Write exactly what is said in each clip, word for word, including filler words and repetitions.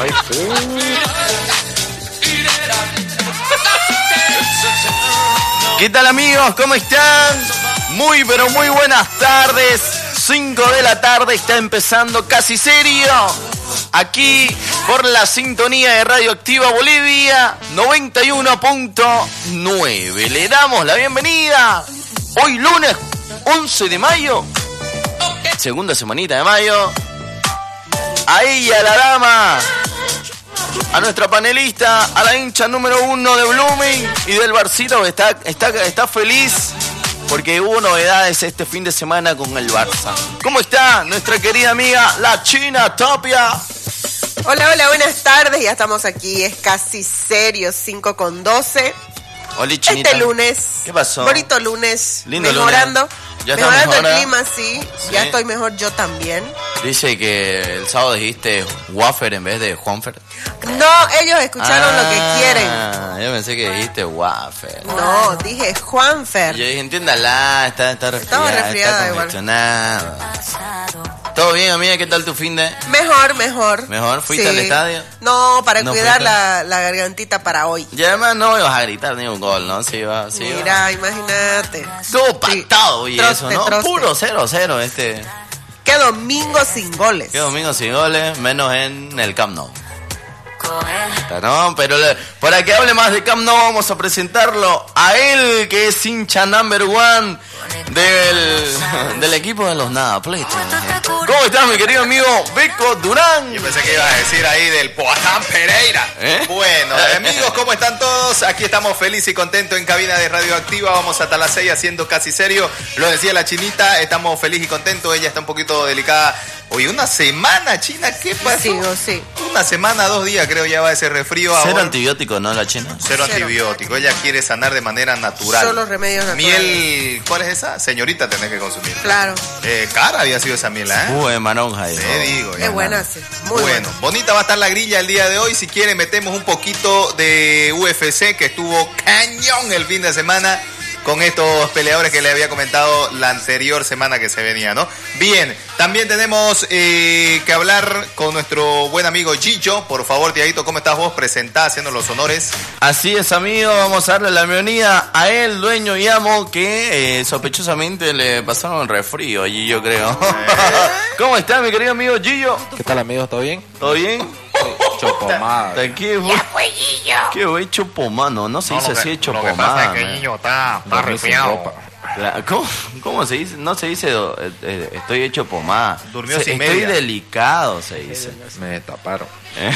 Ay, sí. ¿Qué tal, amigos? ¿Cómo están? Muy, pero muy buenas tardes. cinco de la tarde está empezando Casi Serio. Aquí por la sintonía de Radioactiva Bolivia noventa y uno punto nueve. Le damos la bienvenida. Hoy lunes once de mayo. Segunda semanita de mayo. A ella, la dama. A nuestra panelista, a la hincha número uno de Blooming y del Barcito, que está, está, está feliz porque hubo novedades este fin de semana con el Barça. ¿Cómo está nuestra querida amiga, la China Tapia? Hola, hola, buenas tardes. Ya estamos aquí, es Casi Serio, cinco con doce. Hola, Chinita. Este lunes. ¿Qué pasó? Bonito lunes. Lindo mejorando. Lunes. Ya mejorando mejor, el ¿eh? clima, sí. sí. Ya estoy mejor yo también. Dice que el sábado dijiste Wafer en vez de Juanfer. No, ellos escucharon ah, lo que quieren. Yo pensé que dijiste Wafer. No, dije Juanfer. Yo dije, entiéndala, está, está resfriada. Estaba resfriada está igual. congestionada. ¿Todo bien, amiga? ¿Qué tal tu fin de...? Mejor, mejor. ¿Mejor? ¿Fuiste sí. al estadio? No, para ¿No cuidar fuiste? la, la gargantita para hoy. Y además no ibas a gritar ni un gol, ¿no? Sí, iba, sí, Mira, iba. imagínate. Todo pactado y troste, eso, ¿no? troste. Puro cero cero este... Qué domingo sin goles. Qué domingo sin goles, menos en el Camp Nou. No, pero le, para que hable más de Camp Nou vamos a presentarlo a él, que es hincha number one del, del equipo de los Nada Play. ¿Cómo estás, mi querido amigo Beco Durán? Yo pensé que ibas a decir ahí del Poatán Pereira. ¿Eh? Bueno, amigos, ¿cómo están todos? Aquí estamos felices y contentos en cabina de Radioactiva. Vamos hasta las seis haciendo Casi Serio. Lo decía la Chinita, estamos felices y contentos. Ella está un poquito delicada. Oye, una semana, China, ¿qué pasó? Sí, sí. Una semana, dos días creo ya va ese resfrío. Cero ahora. antibiótico, ¿no, la China? Cero, Cero. antibiótico. Ella quiere sanar de manera natural. Solo remedios naturales. Miel, ¿cuál es esa? Señorita, tenés que consumir. Claro. Eh, cara había sido esa miel, ¿eh? Uh, de maronja. Te dijo. digo. ya. Es buena, sí. Muy Bueno, buena. bonita va a estar la grilla el día de hoy. Si quieren, metemos un poquito de U F C, que estuvo cañón el fin de semana con estos peleadores que le había comentado la anterior semana que se venía, ¿no? Bien, también tenemos eh, que hablar con nuestro buen amigo Gillo. Por favor, Tiaguito, ¿cómo estás vos? Presentá, haciendo los honores. Así es, amigo, vamos a darle la bienvenida a él, dueño y amo, que eh, sospechosamente le pasaron resfrío allí, yo creo. ¿Cómo está, mi querido amigo Gillo? ¿Qué tal, amigos? ¿Todo bien? ¿Todo bien? Chopomada. ¿Qué fue? ¿Qué fue chopomano? No se dice así chopomada. está, Dormí sin ropa. La- ¿Cómo, ¿Cómo se dice? No se dice eh, eh, estoy hecho pomada. Durmió Se- sin estoy media. delicado, se dice. Me taparon. ¿Eh?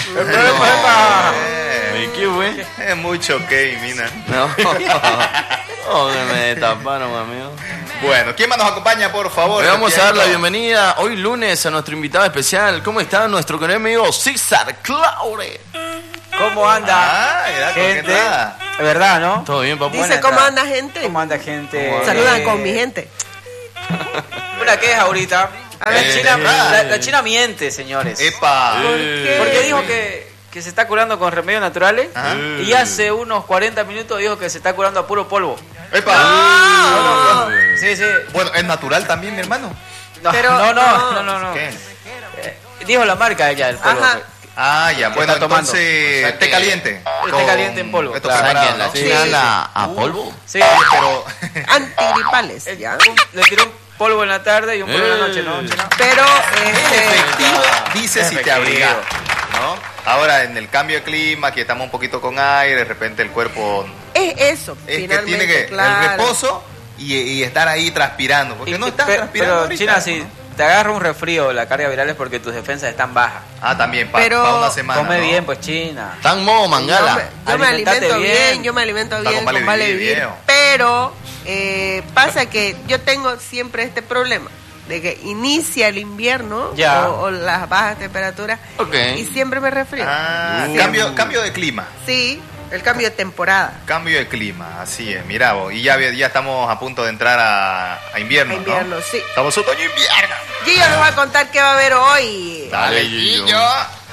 Eh, ¿Qué fue? Es mucho ok, mina. No. Oh, que me taparon, amigo. Bueno, ¿quién más nos acompaña, por favor? Le vamos a dar la Tiaguito? bienvenida hoy lunes a nuestro invitado especial. ¿Cómo está nuestro querido amigo César Claure? ¿Cómo anda, Ah, mira, gente? coquetada. Es verdad, ¿no? ¿Todo bien, papá? Dice, ¿cómo anda, gente? ¿Cómo anda, gente? ¿Cómo anda? Saludan Eh, con mi gente. Una queja ahorita. A La, ver. Eh, China, eh, la, la China miente, señores. Epa. ¿Por Eh. qué? Porque dijo que, que se está curando con remedios naturales. Ajá. Y hace unos cuarenta minutos dijo que se está curando a puro polvo. Epa. Ah. Sí, sí. Bueno, ¿es natural también, mi hermano? No, Pero- no, no, no. no, no, no. ¿Qué? Eh, Dijo la marca ella, el polvo. Ajá. Ah, ya, bueno, está tomando? entonces, O sea té que- caliente. té Con caliente en polvo, estos claro. ¿Sabes que preparados, la ¿no? China Sí, la a polvo? Sí, Pero, Antigripales, eh, ¿ya? un- le tiró un polvo en la tarde y un polvo en la noche, ¿no, Eh. China? Pero, este... efectivo, dice si te Efectivo. abrigas, ¿no? Ahora, en el cambio de clima, que estamos un poquito con aire, de repente el cuerpo Es eso, es que finalmente, tiene que claro. el reposo y, y estar ahí transpirando, porque Y- no estás pe- transpirando Pero, ahorita, China, ¿no? si te agarra un resfrío, la carga viral es porque tus defensas están bajas. Ah, también, para Pero- una semana, Come ¿no? bien, pues, China. Tan modo Yo me, mangala. yo me Alimentate alimento bien. bien. yo me alimento Está bien con con Vale Vale Vivir, Vivir, viejo. pero eh, pasa que yo tengo siempre este problema de que inicia el invierno Ya. o, o las bajas temperaturas Ok. y siempre me resfrío. Ah, Siempre. cambio, cambio de clima. Sí, el cambio de temporada. Cambio de clima, así es, mira vos, y ya, ya estamos a punto de entrar a, a invierno, A invierno, ¿no? sí. Estamos otoño-invierno. Gillo nos va a contar qué va a haber hoy. Dale, Gillo. Gillo.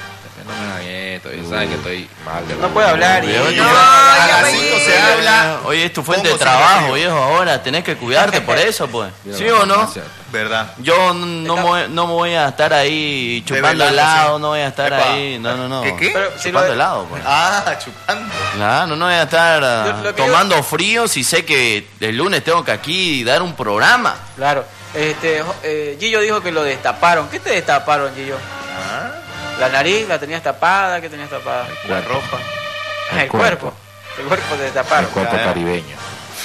No me aviento, ya saben que estoy mal de la No puede hablar y... Oye, No, oye, ya así me- no se habla. Oye, es tu fuente ¿Cómo de se trabajo, refirió? viejo, ahora tenés que cuidarte por eso, pues. Mira, ¿Sí o no? gracias. ¿Verdad? Yo no, no, me, voy- no me voy a estar ahí chupando Develando, helado, sí. no voy a estar Epa. ahí, no, no, no. ¿Qué, qué? Pero si Chupando lo- helado, pues. Ah, chupando. Claro, no voy a estar ah, Lo- lo que tomando frío si sé que el lunes tengo que aquí dar un programa. Claro. Este, jo- eh, Gillo dijo que lo destaparon. ¿Qué te destaparon, Gillo? Ah, La nariz la tenías tapada, ¿qué tenías tapada? la ropa. El, El cuerpo. cuerpo. El cuerpo te El destaparon. cuerpo Claro. caribeño.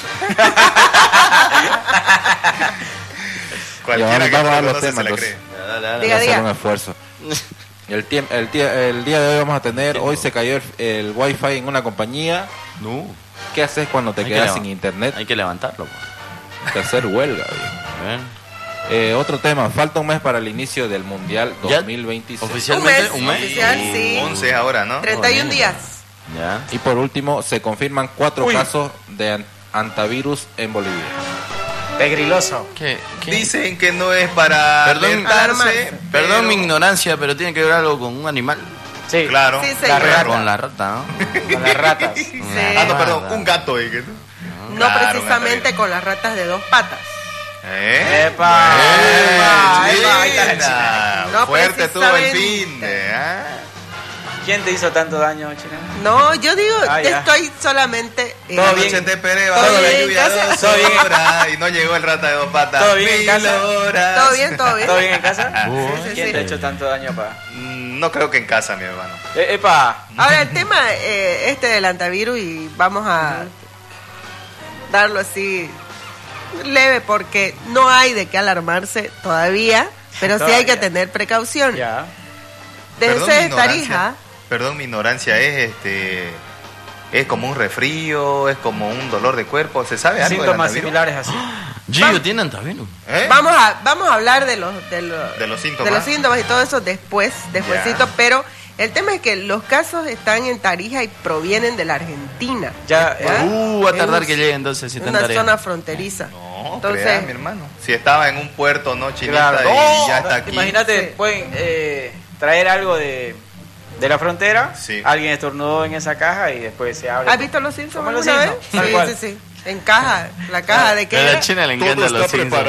Cualquiera Ya, que vamos no a lo los conoce se temas, la los- cree. Diga, Voy a hacer diga. un esfuerzo. El, tiemp- el, tie- el día de hoy vamos a tener, hoy se cayó el, el wifi en una compañía. No, ¿Qué haces cuando te Hay que quedas leva- sin internet? hay que levantarlo, pues. Que hacer huelga. viejo. A ver. Eh, otro tema, falta un mes para el inicio del Mundial Ya, dos mil veintiséis. Oficialmente, Un un mes, mes. oficial, sí. once ahora, ¿no? treinta y un días. Ya. Y por último, se confirman cuatro Uy. casos de an- antivirus en Bolivia. Pegriloso. ¿Qué? qué? Dicen que no es para Perdón, alertarse, alarmarse. Perdón pero- mi ignorancia, pero tiene que ver algo con un animal. Sí. Claro. Sí, La señor. rata. Con la rata, ¿no? Con las ratas. Sí. Ah, no, perdón, Rata. un gato. ¿eh? que no? No Claro, precisamente un con las ratas de dos patas. ¿Eh? ¡Epa! ¡Epa! ¡Epa! Ahí está la chica. China. No Fuerte estuvo el precisamente. fin de. ¿ah? ¿Quién te hizo tanto daño, China? No, yo digo, Ah, ya. estoy solamente... eh, Todo La bien. noche te esperé ¿Todo bajo la bien en lluvia casa? dos ¿Todo bien? horas y no llegó el rata de dos patas. ¿Todo bien en Mil casa? horas. ¿Todo bien? ¿Todo bien? ¿Todo bien en casa? Uy. Sí, sí, ¿Quién sí. te ha hecho tanto daño, pa? Mm, No creo que en casa, mi hermano. Eh, ¡Epa! Ahora, el tema eh, este del antivirus, y vamos a darlo así leve, porque no hay de qué alarmarse todavía, pero sí hay que Todavía. tener precaución. Ya. Desde Perdón mi ese ignorancia. Tarija, Perdón, mi ignorancia es este. Es como un resfrío, es como un dolor de cuerpo. ¿Se sabe algo del Síntomas antivirus? similares así. Gillo tiene antivirus. ¿Eh? vamos a vamos a hablar de los de los, De los síntomas. de los síntomas y todo eso después, despuesito, Ya. pero el tema es que los casos están en Tarija y provienen de la Argentina. Ya, ¿Ya? Uh, va a tardar Es que llegue entonces si está en una tarea. zona fronteriza. No, Entonces, crea, mi hermano. Si estaba en un puerto, ¿no? Chinita, Claro. y ya está aquí. Imagínate, Sí. pueden eh, traer algo de, de la frontera. Sí. Alguien estornudó en esa caja y después se abre. ¿Has visto los Simpsons Como los alguna vez? Simpsons, tal Sí, cual. sí, sí. En caja, la caja de A qué la era? China le encantan los Simpsons.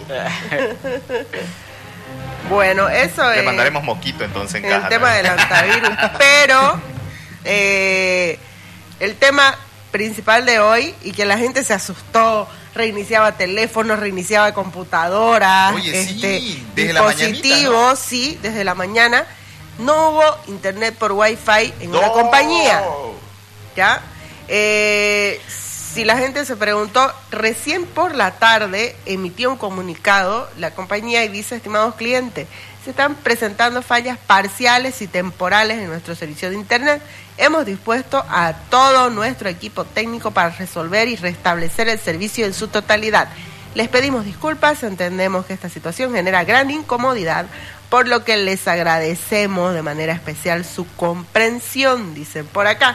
Bueno, eso Le es mandaremos moquito entonces en el caja. tema del antivirus. Pero eh, el tema principal de hoy, y que la gente se asustó, reiniciaba teléfonos, reiniciaba computadoras, Oye, sí, este, desde la dispositivos, mañanita, sí, desde la mañana. No hubo internet por wifi en una No. compañía. ¿Ya? Eh, si la gente se preguntó, recién por la tarde emitió un comunicado la compañía y dice, estimados clientes, se están presentando fallas parciales y temporales en nuestro servicio de internet. Hemos dispuesto a todo nuestro equipo técnico para resolver y restablecer el servicio en su totalidad. Les pedimos disculpas, entendemos que esta situación genera gran incomodidad, por lo que les agradecemos de manera especial su comprensión, dicen por acá.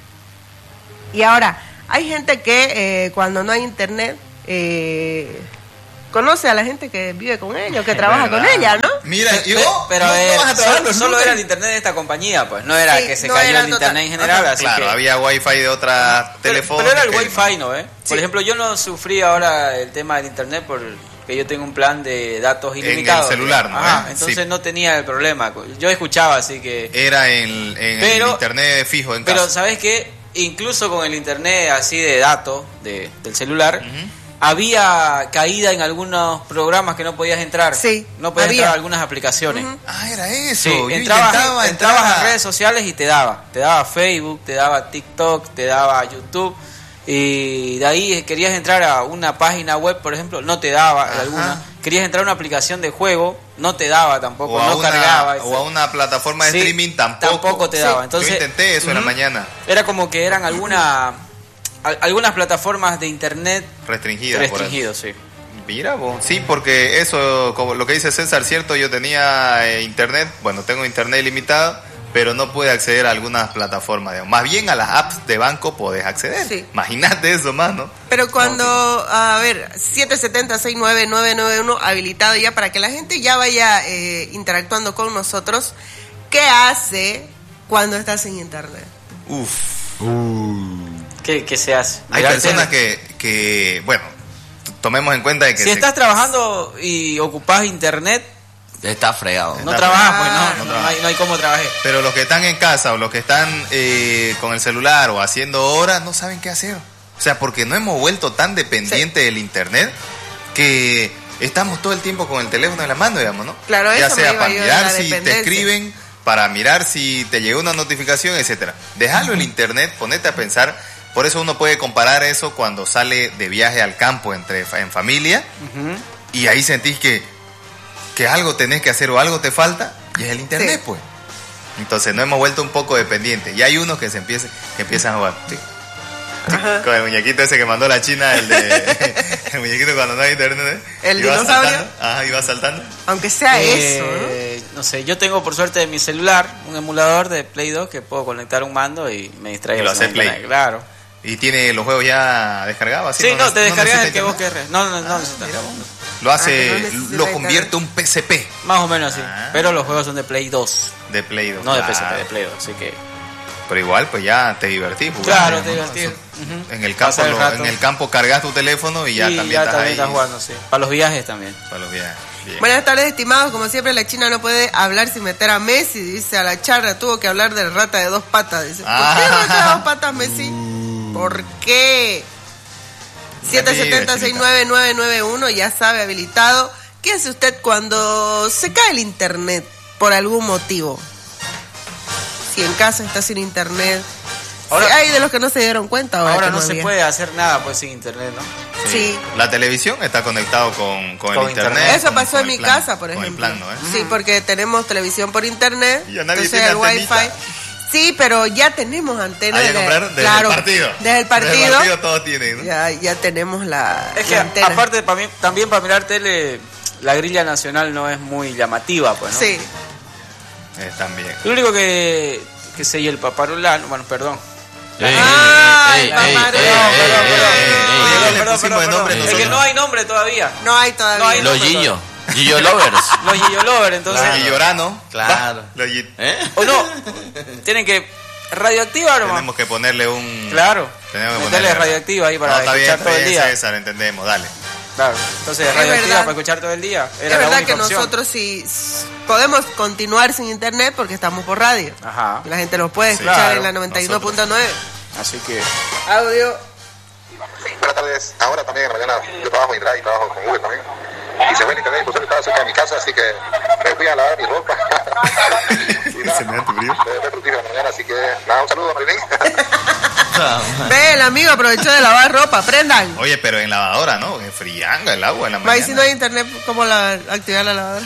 Y ahora, hay gente que eh, cuando no hay internet, eh, conoce a la gente que vive con ella o que trabaja ¿Verdad? con ella, ¿no? Mira, Pero, yo. pero no, a ver, no vas a trabajar solo, los solo lunes. era el internet de esta compañía, pues. No era Sí, que se no cayó era el total. internet en general, así Claro, que... había wifi de otras Pero, telefónicas. pero era el que- wifi, ¿no? ¿Eh? Por Sí. ejemplo, yo no sufrí ahora el tema del internet porque yo tengo un plan de datos el ilimitados. celular, ¿no? Ajá, ¿Eh? entonces Sí. no tenía el problema. Yo escuchaba, así que... Era en, en Pero- el internet fijo en Pero, casa. ¿sabes qué? Incluso con el internet así de datos de, del celular, Ujú. había caída en algunos programas que no podías entrar. Sí, No podías había. entrar a algunas aplicaciones. Ujú. Ah, era eso. Sí, Yo entrabas, intentaba entrabas entrar a a- redes sociales y te daba. Te daba Facebook, te daba TikTok, te daba YouTube. Y de ahí querías entrar a una página web, por ejemplo, no te daba Ajá. alguna. Querías entrar a una aplicación de juego, no te daba tampoco, o a, no una, cargaba. o a una plataforma de Sí, streaming tampoco. tampoco te daba. Sí, Entonces, yo intenté eso en la ujú. mañana. Era como que eran alguna, al- algunas plataformas de internet Restringida. por eso. restringidos, sí. Mira vos. Sí, porque eso, como lo que dice César, cierto, yo tenía eh, internet, bueno, tengo internet ilimitado, pero no pude acceder a algunas plataformas. digamos. Más bien a las apps de banco podés acceder. Sí. Imagínate eso, mano. Pero cuando, a ver, siete siete cero, seis nueve nueve nueve uno habilitado ya para que la gente ya vaya eh, interactuando con nosotros, ¿qué hace cuando estás sin internet? Uf. ¿Qué, qué se hace? Hay Mirar personas tele. que, que, bueno, t- tomemos en cuenta de que Si se- estás trabajando y ocupás internet, Está fregado. no Está trabajas, pues fregado. no, No no, trabaja. hay, no hay cómo trabajar. pero los que están en casa o los que están eh, con el celular o haciendo horas no saben qué hacer. O sea, porque no hemos vuelto tan dependientes del internet que estamos todo el tiempo con el teléfono en la mano, digamos, ¿no? Claro, ya eso me sea iba para yo de mirar la si te dependencia. escriben, para mirar si te llegó una notificación, etcétera. Déjalo el internet, ponete a pensar. Por eso uno puede comparar eso cuando sale de viaje al campo entre en familia Ujú. y ahí sentís que, que algo tenés que hacer o algo te falta y es el internet, Sí. pues. Entonces no hemos vuelto un poco dependientes. Y hay unos que se empiezan, que empiezan a jugar. Tic, tic, Ajá. con el muñequito ese que mandó la China, el de el muñequito cuando no hay internet. ¿eh? ¿El Iba dinosaurio? saltando. Ajá, iba saltando. Aunque sea Eh, eso, ¿no? ¿no? sé, yo tengo por suerte en mi celular un emulador de Play dos que puedo conectar un mando y me distrae. Y lo hace con Play. internet, Claro. Y tiene los juegos ya descargados. Así, Sí, no, te descargas necesita el que vos internet. querés. No, no, no, necesitas. Lo Ah, hace, que no necesita lo internet. convierte un P S P Más o menos así. Ah. Pero los juegos son de Play dos, de Play dos. no de claro. P S P, de Play dos. Así que. Pero igual, pues ya te divertís jugando. Claro, ¿no? te divertís. Eso- Ujú. En el campo, Pasar el lo- rato. en el campo cargas tu teléfono y ya Y también ya estás también ahí estás jugando, sí. Para los viajes también. para los viajes. Bien. Buenas tardes, estimados. Como siempre, la China no puede hablar sin meter a Messi. Dice a la charla, tuvo que hablar del rata de dos patas. Dice, ¿por qué Ah. rata de dos patas, Messi? ¿Por qué? siete siete cero, seis nueve nueve nueve uno, ya sabe, habilitado. ¿Qué hace usted cuando se cae el internet por algún motivo? Si en casa está sin internet. Ahora- Sí, hay de los que no se dieron cuenta ahora. Ahora que no se había. puede hacer nada pues sin internet, ¿no? Sí. La televisión está conectado con, con, Con el internet. internet. Eso con- pasó con en el mi plan, casa, por con ejemplo. el plan, ¿no? ¿eh? Sí, porque tenemos televisión por internet. Y ya nadie entonces tiene el wifi. antenita. Sí, pero ya tenemos antena. Hay que desde- comprar desde claro, el partido. Desde el partido. todos tienen, ¿no? Ya, ya tenemos la, Es que la antena. aparte para mí, también para mirar tele, la grilla nacional no es muy llamativa, pues, ¿no? Sí. Eh, también. Lo único que, que sé y el paparulán, bueno, perdón. Ey, Ay, ey, ey, papá, ey, no, ey, perdón, ey, perdón, ey, perdón. ey, ey, Oye, ey, le Perdón, pusimos perdón, el nombre perdón. Es que nosotros. no hay nombre todavía. No hay todavía. No hay Los nombre Gillo. todavía. Gillo Lovers. Los Gillo Lover, entonces. Los Guillorano. Claro. Los Gui- ¿Eh? O no, tienen que radioactiva nomás. Tenemos que ponerle un. Claro. Tenemos que Meterle ponerle- radioactiva ahí para No, está bien, escuchar está todo el bien, día. César, entendemos, dale. Claro. Entonces, Es radioactiva verdad. para escuchar todo el día. Es Era la verdad única que opción. nosotros sí s- podemos continuar sin internet porque estamos por radio. Ajá. La gente los puede Sí, escuchar claro, en la noventa y uno punto nueve. Así que. Audio. Buenas tardes. Ahora también en la mañana yo trabajo en Drive y trabajo con Uber también. Y se ve el internet y por suerte estaba cerca de mi casa, así que me fui a lavar mi ropa. y nada, Se me da tu frío. me fructífero en la mañana, así que nada, un saludo, Marilyn. Ve, el amigo aprovechó de lavar ropa. Aprendan. Oye, pero en lavadora, ¿no? En frianga el agua en la Ma, mañana. y si no hay internet, ¿cómo la, activar la lavadora?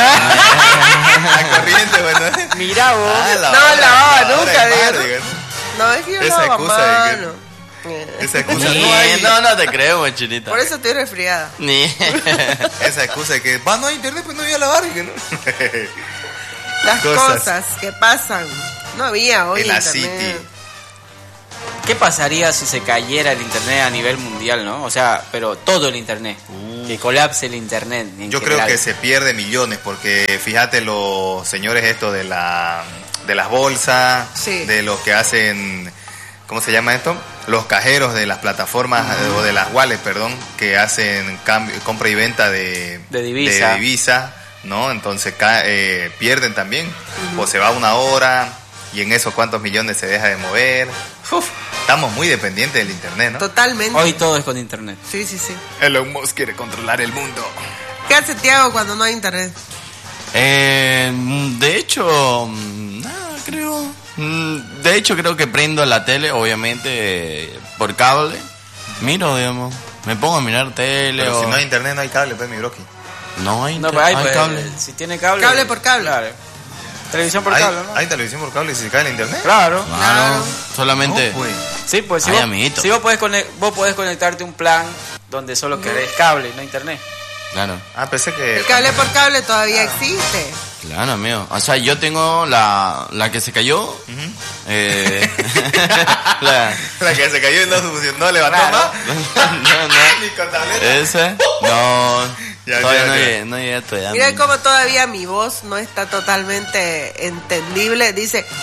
La corriente, bueno. Mira vos. Ah, No, lavaba nunca, del mar, digo. digo, No, es que yo Esa lavo a excusa de que- mano. Eh, Esa excusa Ni- no hay. no, no te creo, chinita. Por eso estoy resfriada. Ni. Esa excusa de que, va, no hay internet, pues no voy a lavar. y que no. Las Cosas. cosas que pasan. No había hoy En la internet. City. ¿Qué pasaría si se cayera el internet a nivel mundial, no? O sea, pero todo el internet. Que colapse el internet. en Yo creo general. que se pierde millones porque fíjate los señores estos de la de las bolsas, Sí. de los que hacen, ¿cómo se llama esto? Los cajeros de las plataformas eh, o de las wallets, perdón, que hacen cambio, compra y venta de, De divisa. de divisa, ¿no? Entonces ca- eh, pierden también. O se va una hora y en eso cuántos millones se deja de mover. Uf, estamos muy dependientes del internet, ¿no? Totalmente. Hoy todo es con internet. Sí, sí, sí. Elon Musk quiere controlar el mundo. ¿Qué hace Tiago cuando no hay internet? Eh, de hecho, mm, nada, creo. Mm, De hecho, creo que prendo la tele, obviamente, eh, por cable. Miro, digamos. Me pongo a mirar tele Pero o... si no hay internet no hay cable, pues mi broki. No hay, No, te- pero hay, hay pues, cable. si tiene cable. Cable por cable. Claro. Televisión por ¿Hay, cable, ¿no? hay televisión por cable y si se cae el internet? Claro. Claro, Claro. solamente... No, pues. Sí, pues si, Ay, vos, amiguito. si vos podés, conec- vos podés conectarte a un plan donde solo querés cable, no internet. Claro, Ah, pensé que... El cable por cable todavía existe. claro, amigo. O sea, yo tengo la, la que se cayó. Ujú. eh, la, La que se cayó y no, funcionó, no levantó Claro. más. no, no. Ni con tableta. ¿Ese? No. Ya, todavía ya, no, ya. llegué, no llegué a tu edad. Mira amigo. cómo todavía mi voz no está totalmente entendible. Dice,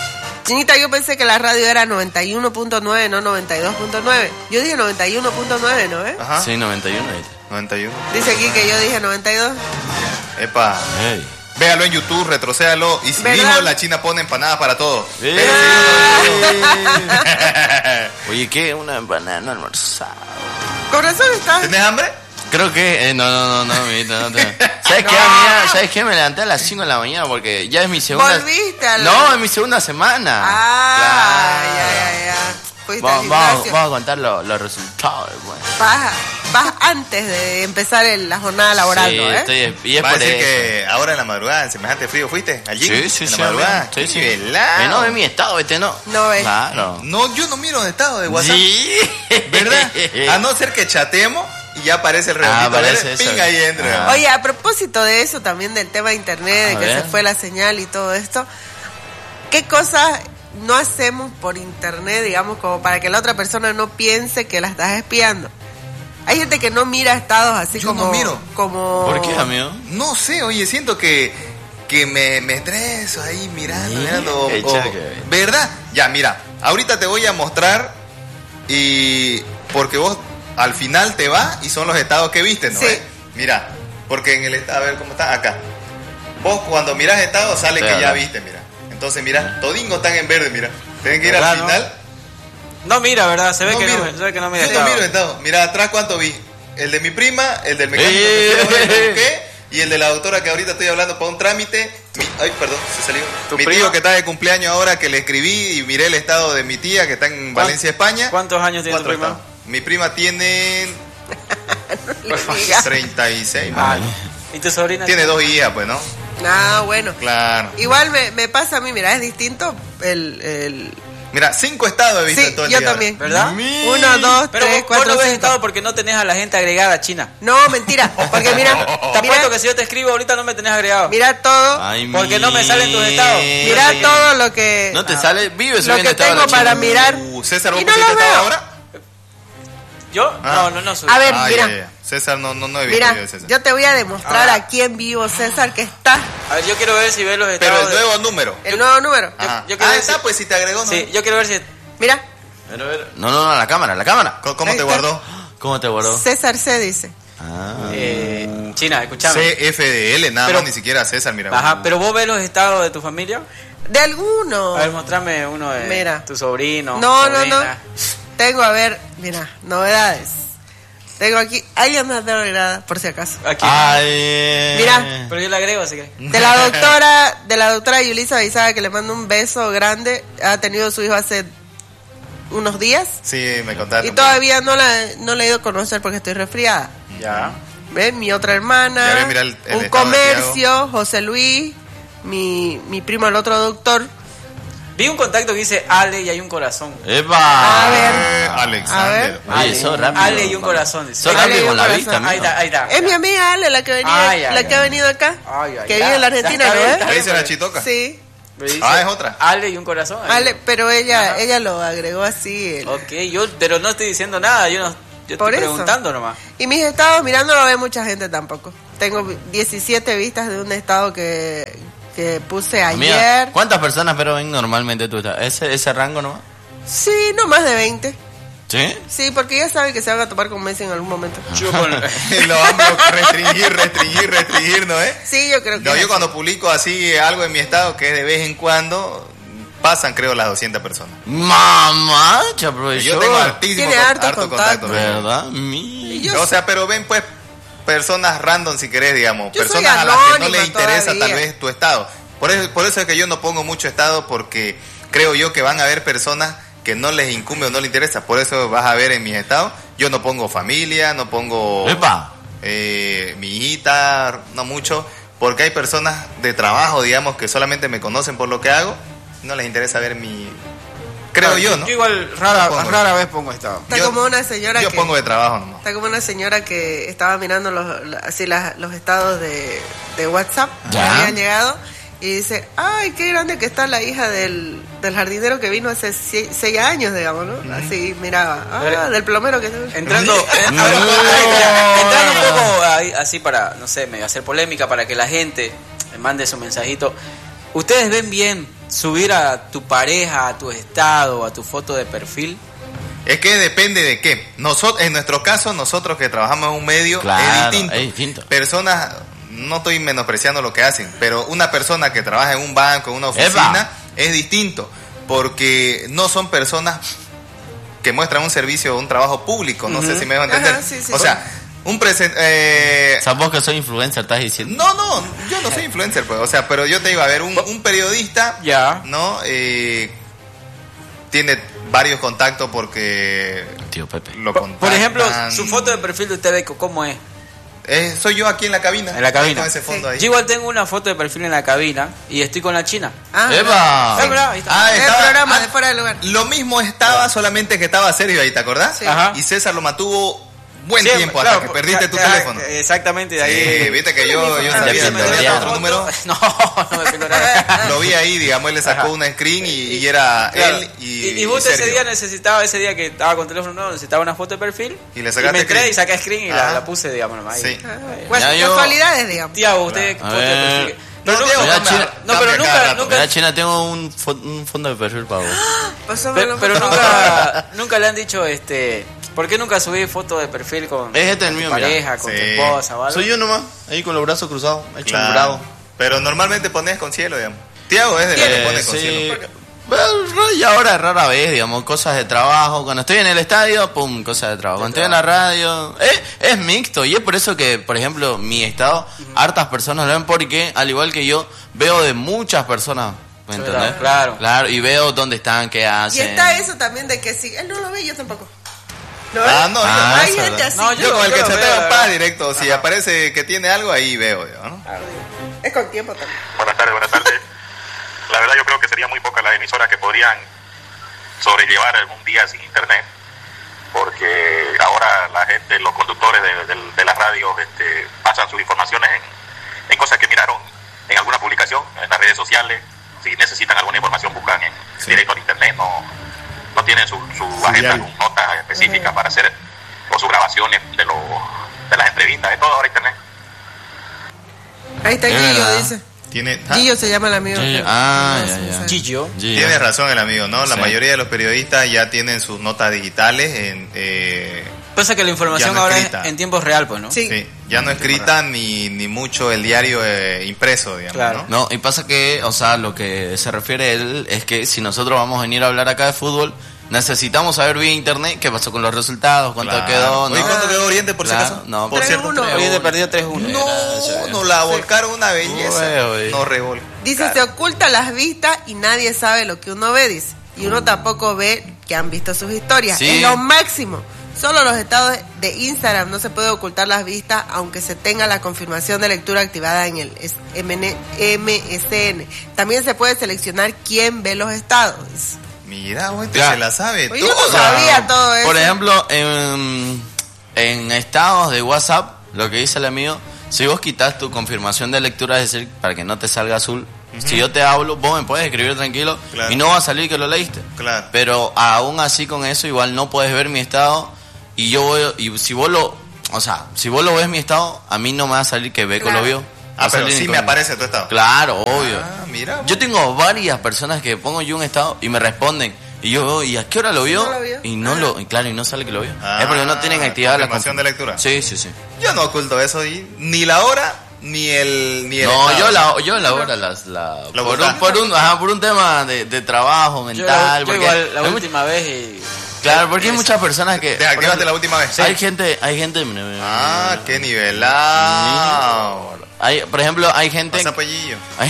Chinita, yo pensé que la radio era noventa y uno punto nueve, no noventa y dos punto nueve. Yo dije noventa y uno punto nueve, ¿no? ¿Eh? Ajá. Sí, noventa y uno. ¿Viste? noventa y uno. Dice aquí que yo dije noventa y dos. Epa. Ey. Véalo en YouTube, retrocéalo. Y si ¿Verdad? mismo la China pone empanadas para todo. Ey. Pero Oye, ¿qué? Una banana almorzada. Con razón estás. ¿Tenés hambre? Creo que... eh, no, no, no, no, amiguito, no te... ¿Sabes No. qué, amiga? ¿Sabes qué? Me levanté a las cinco de la mañana porque ya es mi segunda... ¿Volviste a la- No, es mi segunda semana. Ah, Claro. ya, ya, ya. Fuiste al Vamos, vamos, gimnasio. vamos a contar lo- los resultados. Bueno. Vas, vas antes de empezar el- la jornada laboral, Sí, ¿no? ¿eh? estoy, y es Va a por decir eso. que ahora en la madrugada, en semejante frío, ¿fuiste al gym? Sí, sí, en sí. la madrugada. amigo. Sí, sí. Qué velado. Eh, no, ve mi estado, este no. No ves. Claro. No, yo no miro en estado de WhatsApp. Sí. ¿Verdad? A no ser que chatemos y ya aparece el redondito. Ah, aparece ¿verdad? eso. Pinga ahí entra. Ah. Oye, a propósito de eso, también del tema de internet, de A que ver. se fue la señal y todo esto, ¿qué cosas no hacemos por internet, digamos, como para que la otra persona no piense que la estás espiando? Hay gente que no mira estados así Yo no como... miro. como... ¿Por qué, amigo? No sé, oye, siento que, que me, me estreso ahí mirando, Sí, mirando. qué o- chaca. ¿Verdad? Ya, mira, ahorita te voy a mostrar y porque vos al final te vas y son los estados que viste, ¿no? Sí. ¿Eh? Mira, porque en el estado, a ver cómo está acá. Vos cuando mirás estado sale Claro. que ya viste, mira. Entonces, mira, todingo están en verde, mira. Tienen que ir al ¿Verdad, no? final. No mira, ¿verdad? Se ve No que miro. no, se ve que no mira. Yo no estado. miro estado. Mira, atrás cuánto vi. El de mi prima, el del mecánico Eh. que fui ahora que busqué, y el de la doctora que ahorita estoy hablando para un trámite. Mi- ay, perdón, se salió. ¿Tu Mi prima? tío que está de cumpleaños ahora, que le escribí y miré el estado de mi tía que está en ¿Cuán- Valencia, España. ¿Cuántos años tiene tu Cuatro prima? estados. Mi prima tiene Le diga. treinta y seis. Ah, ¿y tu sobrina? Tiene dos hijas, pues, ¿no? Ah, bueno. Claro. Igual me, me pasa a mí, mira, es distinto el... el... Mira, cinco estados he visto Sí, en todo el yo día. también. ¿Verdad? Uno, dos, Pero tres, vos, vos cuatro, no ves cinco. estado porque no tenés a la gente agregada, China. No, mentira, porque mira, Te apuesto mira, que si yo te escribo ahorita no me tenés agregado. mira todo, Ay, Porque no me salen tus estados. mira sí. todo lo que... No te sale, vive Lo subiendo que estado tengo la China. para mirar. Uh, César, ¿vos Y no pusiste lo estado veo. ahora? ¿Yo? Ah. No, no, no soy. A ver, Ah, mira. ya, ya. César, no, no, no he visto Mira, yo de César. yo te voy a demostrar Ahora. aquí en vivo, César, que está A ver, yo quiero ver si ves los Pero estados. el de- nuevo número. el nuevo número. Ajá. yo quiero ah, ver está, si- pues si te agregó, ¿no? Sí, yo quiero ver si. Mira, Pero, a ver. No, no, no, la cámara, la cámara. ¿Cómo, cómo Ahí te está. guardó? ¿Cómo te guardó? César C dice. Ah. Eh, China, escuchame. C F D L, nada Pero- más, ni siquiera César, mira. Ajá, pero vos ves los estados de tu familia. De alguno. A ver, mostrame uno de Mira. tu sobrino. No, no, no. sobrina. Tengo, a ver, mira, novedades. Tengo aquí, alguien me ha dado agregada, por si acaso. Aquí. Ay. Mira. Pero yo le agrego, así que. De la doctora, de la doctora Yulisa Beizaga, que le mando un beso grande. Ha tenido su hijo hace unos días. Sí, me contaste. Y todavía no la, no la he ido a conocer porque estoy resfriada. Ya. ¿Ven? Mi otra hermana, Ya ve, mira el- el un estado de comercio, José Luis, mi, mi primo el otro doctor. Vi un contacto que dice Ale y hay un corazón. ¡Epa! A ver. Eh, Alexander. A Oye, sos rápido. Ale y un corazón. Dice. Sos Ale y rápido un con la corazón. vista, amigo. Ahí está, ahí está. Es mi amiga Ale, la que, venía, Ay, ay, la que ay. ha venido acá, Ay, ay, que ya. vive en la Ya Argentina, está ¿no bien, es? está Ahí dice la chitoca. Sí. Me dice, Ah, es otra. Ale y un corazón. ahí. Ale, pero ella, Ajá. ella lo agregó así. el- Ok, yo, pero no estoy diciendo nada. Yo no. Yo Por estoy eso. preguntando nomás. Y mis estados, mira, no lo ve mucha gente tampoco. Tengo diecisiete vistas de un estado que, que puse Amiga, ayer. ¿cuántas personas pero ven normalmente tú estás? ¿Ese, ese rango nomás? Sí, no más de veinte. ¿Sí? Sí, porque ya saben que se van a tomar con Messi en algún momento. Yo con- Lo vamos a restringir, restringir, restringir, ¿no es? Sí, yo creo que No, es yo así. cuando publico así algo en mi estado, que es de vez en cuando, pasan creo las doscientas personas. Mamá, cha, profesor. Yo tengo altísimo Tiene con- harto harto contacto. contacto. ¿Verdad? Y Mi. yo O sea, pero ven pues personas random si querés, digamos. Yo soy Personas a las que no anónima les interesa todavía. tal vez tu estado. Por eso, por eso es que yo no pongo mucho estado, porque creo yo que van a haber personas que no les incumbe o no les interesa. Por eso vas a ver en mis estados, yo no pongo familia, no pongo ¡Epa! eh, mi hijita, no mucho, porque hay personas de trabajo, digamos, que solamente me conocen por lo que hago, no les interesa ver mi... Creo yo, ¿no? Yo igual rara, Pongo. rara vez pongo estado. está yo- como una señora Yo que pongo de trabajo nomás. está como una señora que estaba mirando los la- así las- los estados de, de WhatsApp que Ya. habían llegado y dice, ay, qué grande que está la hija del, del jardinero que vino hace sie- seis años, digamos, ¿no? Así miraba, ah, Pero- del plomero que... Entrando, eh, a ver, ahí, entrando un poco ahí, así para, no sé, medio hacer polémica, para que la gente me mande su mensajito. Ustedes ven bien subir a tu pareja, a tu estado, a tu foto de perfil? Es que depende de qué. Nosotros, en nuestro caso, nosotros que trabajamos en un medio, Claro, es distinto. es distinto. Personas, no estoy menospreciando lo que hacen, pero una persona que trabaja en un banco, en una oficina, es distinto. Porque no son personas que muestran un servicio o un trabajo público. No Ujú. sé si me dejo entender. Ajá, sí, sí. O sea, un presente... Eh, O sea, vos que soy influencer, estás diciendo. no, no, yo no soy influencer, pues. O sea, pero yo te iba a ver, un, un periodista, Ya. ¿no? Eh, tiene varios contactos porque Tío Pepe. lo Por, contactan. por ejemplo, su foto de perfil de usted, ¿cómo es? Eh, soy yo aquí en la cabina. En la cabina. Con ese fondo ahí. Yo igual tengo una foto de perfil en la cabina y estoy con la China. Ah, ¡Eva! Ah, mirá, ahí está. Ah, el estaba- programa ah, de fuera de lugar. Lo mismo estaba, solamente que estaba Sergio ahí, ¿te acordás? Sí. Ajá. Y César lo mantuvo buen Siempre, tiempo claro, hasta que perdiste tu ya- teléfono. Exactamente, de ahí. Sí, viste que yo, yo Ah, sabía, ya tenía pintorearon. otro número. No, no me pintorearon. Lo vi ahí, digamos, él le sacó Ajá. una screen y, y era Claro. él y, y, y justo y ese Sergio. día necesitaba, ese día que estaba con teléfono nuevo, necesitaba una foto de perfil. Y le sacaste me entré screen. y saqué screen y la, Ajá. la puse, digamos, nomás. Sí. Ahí. Ah, Ahí. bueno, Ya yo- casualidades, digamos. Tiago, usted, Claro. foto de A ver. perfil. Pero No, nunca- Tiago, cambia- no, pero cambia nunca, cada rato. nunca, Mira, China, tengo un, fo- un fondo de perfil para vos. Pásamelo, pero, pero por favor. nunca, nunca le han dicho, este, ¿por qué nunca subí foto de perfil con, Es este el con mío, tu mira. pareja, con tu Sí. esposa o algo? Soy yo nomás, ahí con los brazos cruzados, hecho Claro. un bravo. Pero normalmente pones con cielo, digamos. Tiago es de los que Eh, pone con sí. cielo. Bueno, y ahora rara vez, digamos, cosas de trabajo. Cuando estoy en el estadio, pum, cosas de trabajo. Cuando estoy en la radio, es, es mixto. Y es por eso que, por ejemplo, mi estado, hartas personas lo ven porque, al igual que yo, veo de muchas personas. ¿Me Claro, entendés? claro. Claro, y veo dónde están, qué Y hacen. está eso también de que si él no lo ve, yo tampoco. ¿No? Ah, no, yo Ah, no. Hay eso, gente ¿verdad? así. No, Yo con el yo que lo chateo veo, en ¿verdad? paz directo, si aparece que tiene algo, ahí veo, yo, ¿no? Es con tiempo también. Buenas tardes, buenas tardes. La verdad yo creo que sería muy pocas las emisoras que podrían sobrellevar algún día sin internet, porque ahora la gente, los conductores de, de, de las radios este, pasan sus informaciones en, en cosas que miraron en alguna publicación, en las redes sociales. Si necesitan alguna información buscan en Sí. directo en internet, no, no tienen su, su agenda diario. con notas específicas para hacer o sus grabaciones de, lo, de las entrevistas, de todo ahora internet. Ahí está Es Gillo, verdad. dice. Tiene, ah, Gillo se llama el amigo. Gillo. que- Ah, no, ya, sí, ya. sí. Gillo. Sí, Tiene razón el amigo, ¿no? La Sí. mayoría de los periodistas ya tienen sus notas digitales en... Eh, Pasa que la información Ya no ahora es escrita. en tiempo real, pues, ¿no? Sí. sí, ya no escrita ni, ni mucho el diario eh, impreso, digamos, Claro. ¿no? No, y pasa que, o sea, lo que se refiere él es que si nosotros vamos a venir a hablar acá de fútbol, necesitamos saber vía internet qué pasó con los resultados, cuánto Claro. quedó, ¿no? Oye, ¿cuánto quedó Oriente, por Claro, si acaso? no, por tres cierto. uno. Oriente perdió tres uno. No, nos la volcaron una belleza. Ué, ué. Nos revolcaron. Dice, se oculta las vistas y nadie sabe lo que uno ve, dice. Y uno tampoco ve que han visto sus historias. Sí. Es lo máximo. Solo los estados de Instagram no se puede ocultar las vistas, aunque se tenga la confirmación de lectura activada en el M S N. También se puede seleccionar quién ve los estados. Mira, güey, este Ya. se la sabe Oye, yo todo. no sabía todo eso. Por ejemplo, en, en estados de WhatsApp, lo que dice el amigo, si vos quitas tu confirmación de lectura, es decir, para que no te salga azul, si yo te hablo, vos me puedes escribir tranquilo Claro. y no va a salir que lo leíste. Claro. Pero aún así con eso, igual no puedes ver mi estado y yo voy, y si vos lo, o sea, si vos lo ves mi estado, a mí no me va a salir que Beco Claro. lo vio. Ah, Va a pero salir sí ni me con- aparece tu estado. Claro, obvio. Ah, mira. Yo tengo varias personas que pongo yo un estado y me responden. Y yo, ¿y a qué hora lo vio? ¿No lo vio? Y no Ah. lo, y claro, y no sale que lo vio. Ah, es porque no tienen activada la confirmación de lectura. Sí, sí, sí. Yo no oculto eso, y ni la hora, ni el... Ni el No, estado. yo la, yo la hora las, la, ¿Lo por, ocultás? un, por un, ajá, por un tema de, de trabajo Yo, mental. yo porque igual la hay mu- última vez y... Claro, porque hay muchas personas que. ¿Te por activaste ejemplo, la última vez? Hay gente, hay gente. Ah, qué nivelado. Hay, por ejemplo, hay gente. Pasa pellillo. Hay,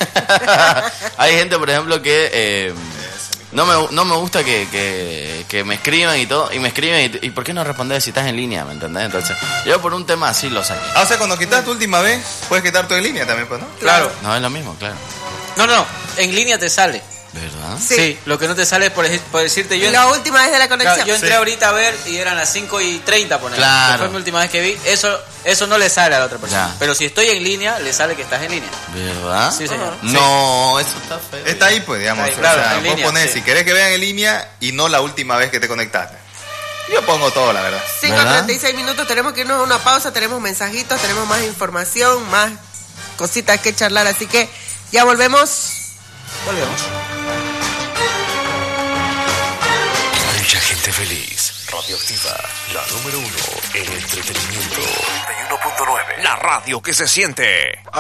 hay gente, por ejemplo, que eh, no me no me gusta que, que, que me escriban y todo, y me escriben y, y ¿por qué no respondes si estás en línea? ¿Me entendés? Entonces, yo por un tema así lo saqué. Ah, o sea, cuando quitas tu última vez, puedes quitar tu en línea también, pues, ¿no? Claro. No es lo mismo, claro. No, no, en línea te sale. ¿Verdad? Sí. Sí, lo que no te sale es por, ej- por decirte yo... Y la última vez de la conexión. Claro, yo entré Sí. ahorita a ver y eran las cinco y treinta, poner. Claro. Fue mi última vez que vi. Eso eso no le sale a la otra persona. Ya. Pero si estoy en línea, le sale que estás en línea. ¿Verdad? Sí, señor. No, eso está feo. Está ahí, pues, digamos. Está ahí, claro, o sea, en vos línea, ponés, sí. si querés que vean en línea y no la última vez que te conectaste. Yo pongo todo, la verdad. cinco treinta y seis minutos, tenemos que irnos a una pausa, tenemos mensajitos, tenemos más información, más cositas que charlar, así que ya volvemos. Volvemos. Mucha gente feliz. Radioactiva, la número uno en entretenimiento. noventa y uno punto nueve. La radio que se siente.